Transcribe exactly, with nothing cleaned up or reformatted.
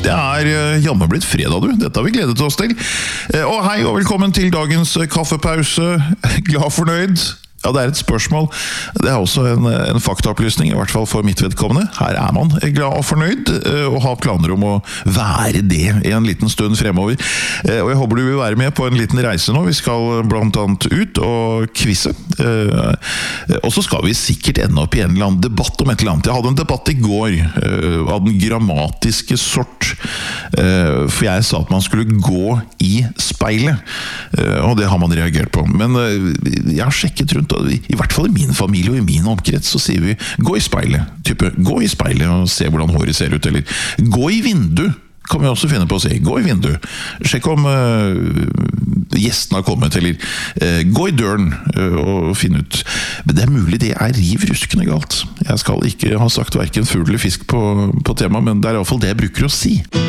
Det er uh, jammen blitt fredag, du. Dette har vi gledet oss til. Uh, og hei og velkommen til dagens uh, kaffepause. Glad fornøyd? Ja, det er et spørsmål. Det er også en, en faktaopplysning, i hvert fall for mitt vedkommende. Her er man glad og fornøyd, og har planer om å være det i en liten stund fremover. Og jeg håper du vil være med på en liten reise nå. Vi skal blant annet ut og kvisse. Og så skal vi sikkert ende opp i en eller annen debatt om et eller annet. Jeg hadde en debatt i går av den grammatiske sort, for jeg sa at man skulle gå i speilet, og det har man reagert på. Men jeg har sjekket rundt, i hvert fall i min familie og i min omkrets, så sier vi gå i speilet, type gå i speilet og se hvordan håret ser ut, eller gå i vindu, kan vi også finne på å si, gå i vindu, sjekk om uh, gjestene har kommet, eller uh, gå i døren uh, og finne ut. Men det er mulig det er riv ruskende galt. Jeg skal ikke ha sagt hverken fugl eller fisk på, på tema, men det er i hvert fall det jeg bruker å si.